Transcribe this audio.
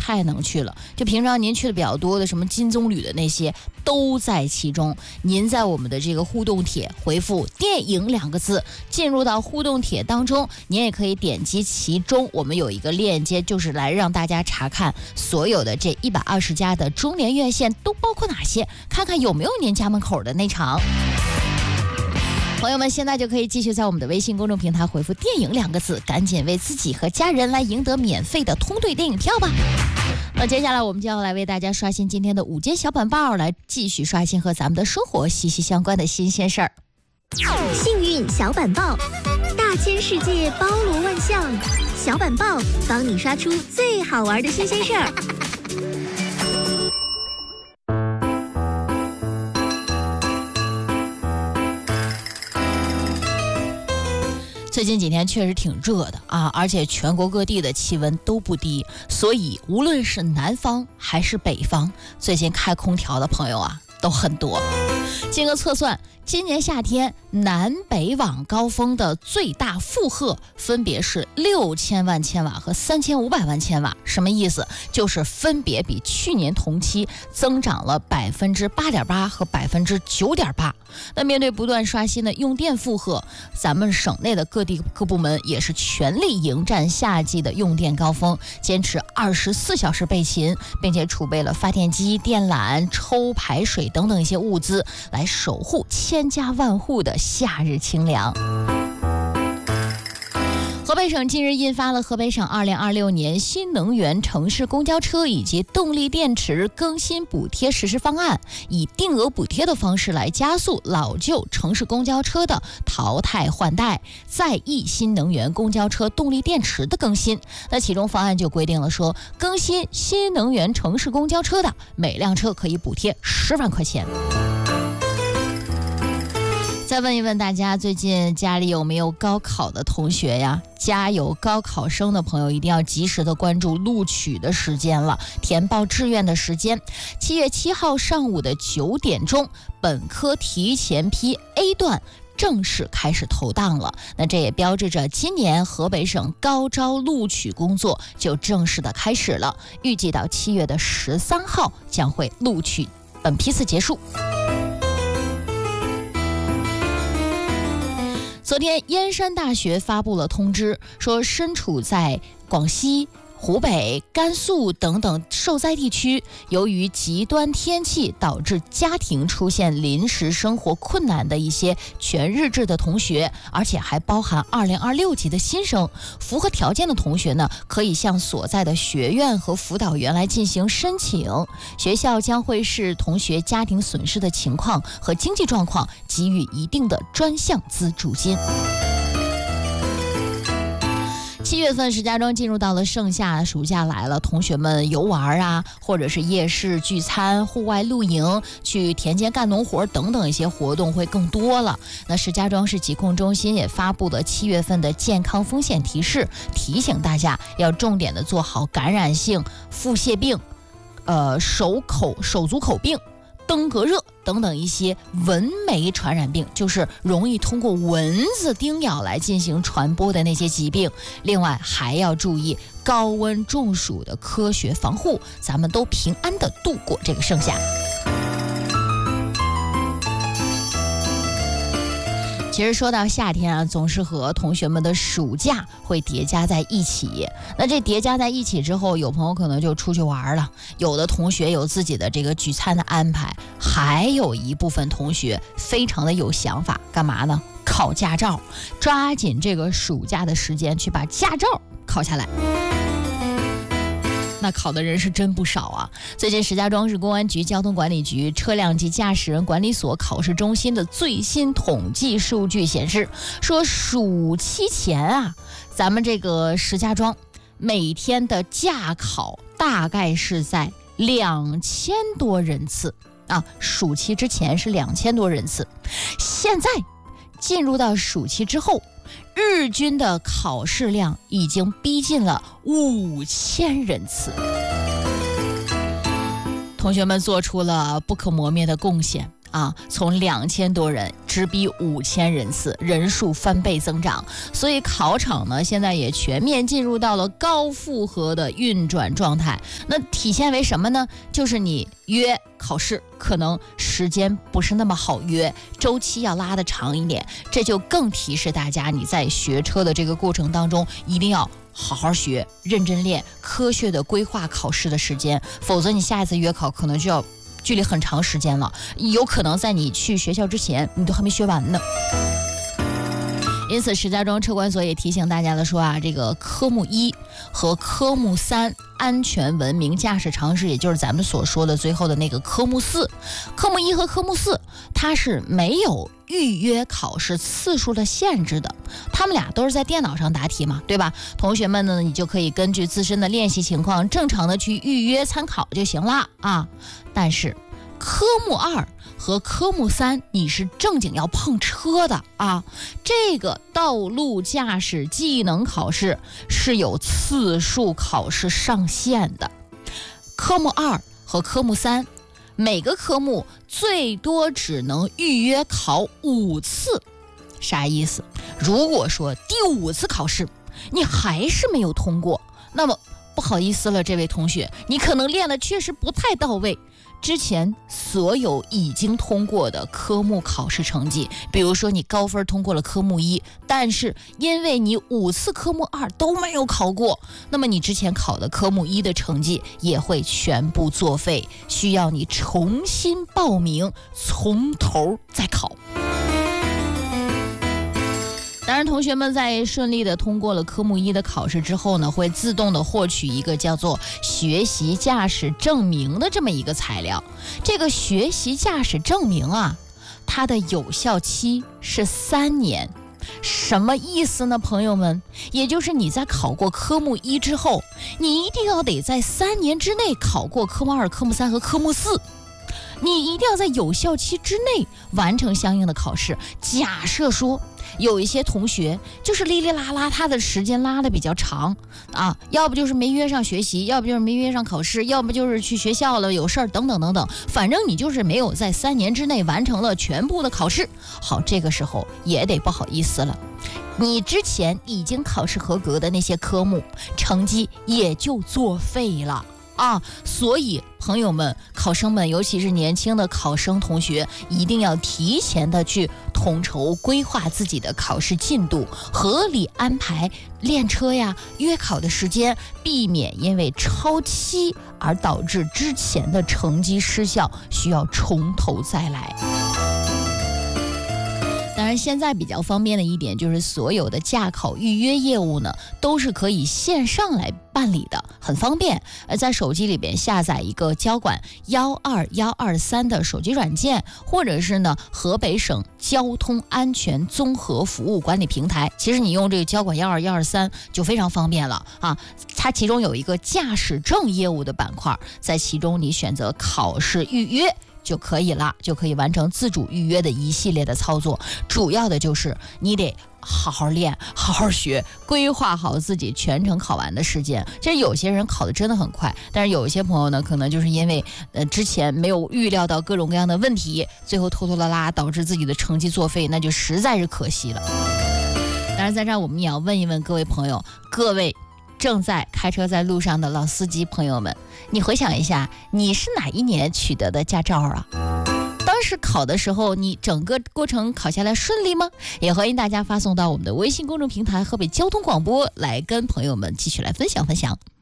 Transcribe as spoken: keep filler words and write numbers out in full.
太能去了。就平常您去的比较多的什么金棕榈的那些都在其中。您在我们的这个互动帖回复电影两个字，进入到互动帖当中，您也可以点击其中我们有一个链接，就是来让大家查看所有的这一百二十家的中联院线都包括哪些，看看有没有您家门口的那场。朋友们，现在就可以继续在我们的微信公众平台回复电影两个字，赶紧为自己和家人来赢得免费的通兑电影票吧。那接下来我们就要来为大家刷新今天的午间小板报，来继续刷新和咱们的生活息息相关的新鲜事儿。 幸运小板报，大千世界包罗万象，小板报帮你刷出最好玩的新鲜事儿。 最近几天确实挺热的啊，而且全国各地的气温都不低，所以无论是南方还是北方，最近开空调的朋友啊都很多。经过测算，今年夏天南北往高峰的最大负荷分别是六千万千瓦和三千五百万千瓦。什么意思？就是分别比去年同期增长了百分之八点八和百分之九点八。那面对不断刷新的用电负荷，咱们省内的各地各部门也是全力迎战夏季的用电高峰，坚持二十四小时备勤，并且储备了发电机、电缆、抽排水等等一些物资，来守护千家万户的夏日清凉。河北省近日印发了河北省二零二六年新能源城市公交车以及动力电池更新补贴实施方案，以定额补贴的方式来加速老旧城市公交车的淘汰换代，在役新能源公交车动力电池的更新。那其中方案就规定了说，更新新能源城市公交车的每辆车可以补贴十万块钱。再问一问大家，最近家里有没有高考的同学呀？家有高考生的朋友一定要及时的关注录取的时间了，填报志愿的时间。七月七号上午的九点钟，本科提前批 A 段正式开始投档了。那这也标志着今年河北省高招录取工作就正式的开始了，预计到七月的十三号将会录取本批次结束。昨天，燕山大学发布了通知，说身处在广西、湖北、甘肃等等受灾地区，由于极端天气导致家庭出现临时生活困难的一些全日制的同学，而且还包含二零二六级的新生，符合条件的同学呢，可以向所在的学院和辅导员来进行申请，学校将会视同学家庭损失的情况和经济状况，给予一定的专项资助金。七月份石家庄进入到了盛夏，暑假来了，同学们游玩啊，或者是夜市聚餐、户外露营、去田间干农活等等一些活动会更多了。那石家庄市疾控中心也发布了七月份的健康风险提示，提醒大家要重点的做好感染性腹泻病、呃手口手足口病、登革热等等一些蚊媒传染病，就是容易通过蚊子叮咬来进行传播的那些疾病。另外还要注意高温中暑的科学防护，咱们都平安的度过这个盛夏。其实说到夏天啊，总是和同学们的暑假会叠加在一起。那这叠加在一起之后，有朋友可能就出去玩了，有的同学有自己的这个聚餐的安排，还有一部分同学非常的有想法，干嘛呢？考驾照，抓紧这个暑假的时间去把驾照考下来。那考的人是真不少啊！最近石家庄市公安局交通管理局车辆及驾驶人管理所考试中心的最新统计数据显示，说暑期前啊，咱们这个石家庄每天的驾考大概是在两千多人次啊，暑期之前是两千多人次，现在进入到暑期之后，日均的考试量已经逼近了五千人次，同学们做出了不可磨灭的贡献啊！从两千多人直直逼五千人次，人数翻倍增长。所以考场呢，现在也全面进入到了高负荷的运转状态。那体现为什么呢？就是你约考试可能时间不是那么好约，周期要拉得长一点，这就更提示大家，你在学车的这个过程当中，一定要好好学，认真练，科学的规划考试的时间，否则你下一次约考可能就要距离很长时间了，有可能在你去学校之前，你都还没学完呢。因此，石家庄车管所也提醒大家的说啊，这个科目一和科目三安全文明驾驶常识，也就是咱们所说的最后的那个科目四，科目一和科目四，它是没有预约考试次数的限制的，他们俩都是在电脑上答题嘛，对吧？同学们呢，你就可以根据自身的练习情况，正常的去预约参考就行了啊。但是科目二和科目三你是正经要碰车的啊，这个道路驾驶技能考试是有次数考试上限的。科目二和科目三每个科目最多只能预约考五次。啥意思？如果说第五次考试你还是没有通过，那么不好意思了，这位同学，你可能练的确实不太到位。之前所有已经通过的科目考试成绩，比如说你高分通过了科目一，但是因为你五次科目二都没有考过，那么你之前考的科目一的成绩也会全部作废，需要你重新报名，从头再考。当然，同学们在顺利的通过了科目一的考试之后呢，会自动的获取一个叫做学习驾驶证明的这么一个材料。这个学习驾驶证明啊，它的有效期是三年。什么意思呢，朋友们？也就是你在考过科目一之后，你一定要得在三年之内考过科目二、科目三和科目四。你一定要在有效期之内完成相应的考试。假设说有一些同学就是哩哩啦啦，他的时间拉的比较长啊，要不就是没约上学习，要不就是没约上考试，要不就是去学校了有事儿等等等等，反正你就是没有在三年之内完成了全部的考试。好，这个时候也得不好意思了，你之前已经考试合格的那些科目成绩也就作废了啊，所以朋友们、考生们，尤其是年轻的考生同学，一定要提前的去统筹规划自己的考试进度，合理安排练车呀、约考的时间，避免因为超期而导致之前的成绩失效，需要从头再来。当然，现在比较方便的一点就是，所有的驾考预约业务呢，都是可以线上来办理的，很方便。呃，在手机里边下载一个交管幺二幺二三的手机软件，或者是呢河北省交通安全综合服务管理平台。其实你用这个交管幺二幺二三就非常方便了啊。它其中有一个驾驶证业务的板块，在其中你选择考试预约就可以了，就可以完成自主预约的一系列的操作。主要的就是你得好好练，好好学，规划好自己全程考完的时间。其实有些人考的真的很快，但是有一些朋友呢，可能就是因为呃之前没有预料到各种各样的问题，最后拖拖拉拉导致自己的成绩作废，那就实在是可惜了。当然在这儿我们也要问一问各位朋友，各位正在开车在路上的老司机朋友们，你回想一下，你是哪一年取得的驾照啊？当时考的时候，你整个过程考下来顺利吗？也欢迎大家发送到我们的微信公众平台河北交通广播，来跟朋友们继续来分享分享。